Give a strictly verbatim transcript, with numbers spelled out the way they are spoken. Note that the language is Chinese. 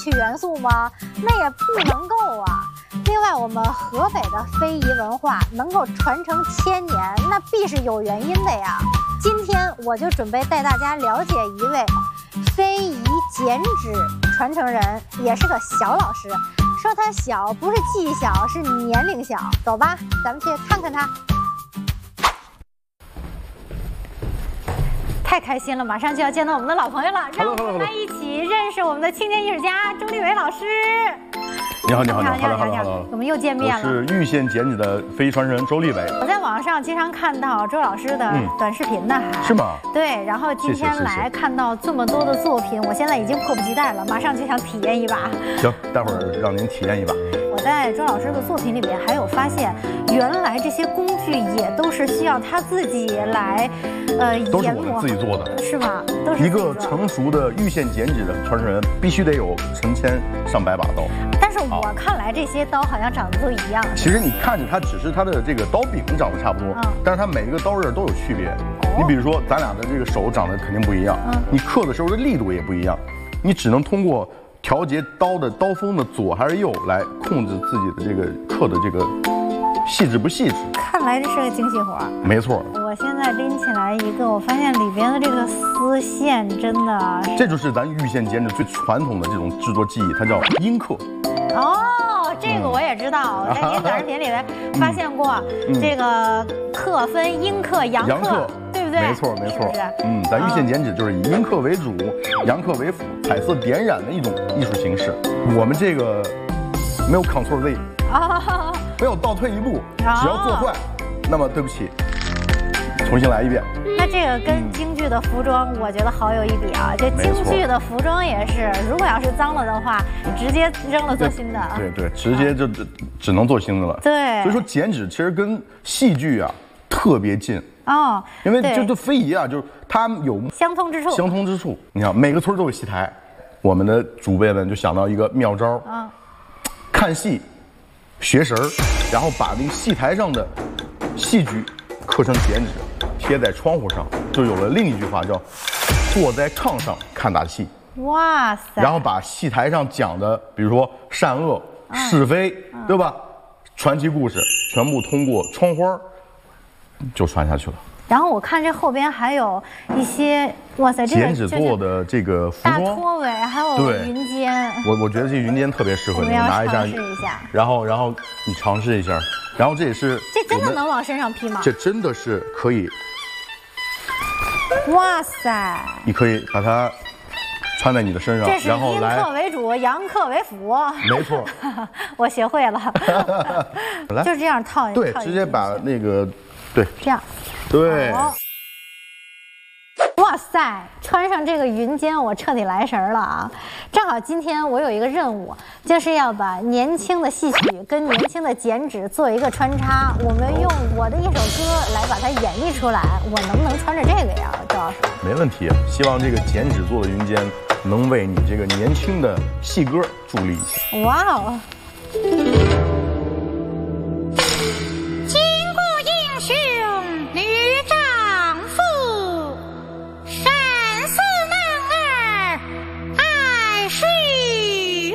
曲元素吗？那也不能够啊。另外，我们河北的非遗文化能够传承千年，那必是有原因的呀。今天我就准备带大家了解一位非遗剪纸传承人，也是个小老师。说他小，不是技艺小，是年龄小。走吧，咱们去看看他。太开心了，马上就要见到我们的老朋友了，让我们来一起认识我们的青年艺术家周立伟老师。 你好，你好，你好， 你好，你好，我们又见面了。 我是玉县剪纸的非遗传承人周立伟。 我在网上经常看到周老师的短视频呢，还是吗？ 对，然后今天来看到这么多的作品，我现在已经迫不及待了，马上就想体验一把。 行，待会儿让您体验一把。 我在周老师的作品里面还有发现，原来这些工具也都是需要他自己来，呃， 都是我们自己做的， 是吗？都是一个成熟的玉县剪纸的传承人，必须得有成千上百把刀。 但是我看来这些刀好像长得都一样。 其实你看着它只是它的这个刀柄长得差不多，嗯、但是它每一个刀刃都有区别。哦、你比如说咱俩的这个手长得肯定不一样，嗯、你刻的时候的力度也不一样，你只能通过调节刀的刀锋的左还是右来控制自己的这个刻的这个细致不细致。 看来这是个精细活。 没错。 我现在拎起来一个，我发现里边的这个丝线真的， 这就是咱玉县剪纸最传统的这种制作技艺，它叫阴刻。 哦，这个我也知道，我在您短视频里面发现过，这个刻分阴刻、阳刻，对不对？ 没错，没错。嗯，咱玉县剪纸就是以阴刻为主，阳刻为辅，彩色点染的一种艺术形式。我们这个没有 Ctrl Z， 没有倒退一步，只要做坏，那么对不起，重新来一遍。 那这个跟京剧的服装，我觉得好有一比啊！这京剧的服装也是，如果要是脏了的话，你直接扔了做新的。 对 对, 对，直接就只只能做新的了。 对， 所以说剪纸其实跟戏剧啊特别近哦， 因为就就非遗啊，就是它有相通之处。 相通之处，你看每个村都有戏台，我们的祖辈们就想到一个妙招啊，看戏，学神儿，然后把那个戏台上的戏剧刻成剪纸。贴在窗户上，就有了另一句话叫“坐在炕上看大戏”。 哇塞！ 然后把戏台上讲的，比如说善恶、嗯、是非，嗯、对吧？传奇故事全部通过窗花就传下去了。 然后我看这后边还有一些，哇塞，这个剪纸做的这个服装， 大拖尾，还有云肩。 我我觉得这云肩特别适合你，拿一下， 试一下。 然后然后你尝试一下，然后这也是这真的能往身上披吗？ 这真的是可以。 哇塞！ 你可以把它穿在你的身上， 这是然后来阴刻为主，阳刻为辅。 没错， 我学会了。 来， 就这样套。 对，直接把那个，对， 这样， 对。 哇塞，穿上这个云肩，我彻底来神了啊！正好今天我有一个任务，就是要把年轻的戏曲跟年轻的剪纸做一个穿插。我们用我的一首歌来把它演绎出来，我能不能穿着这个呀，周老师？ 没问题，希望这个剪纸做的云肩能为你这个年轻的戏歌助力一下。 哇哦！